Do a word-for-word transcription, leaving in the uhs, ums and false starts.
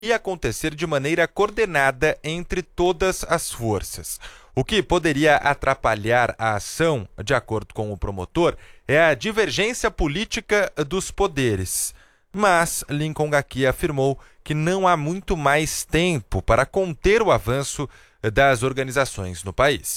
e acontecer de maneira coordenada entre todas as forças. O que poderia atrapalhar a ação, de acordo com o promotor, é a divergência política dos poderes. Mas Lincoln Gaki afirmou que não há muito mais tempo para conter o avanço das organizações no país.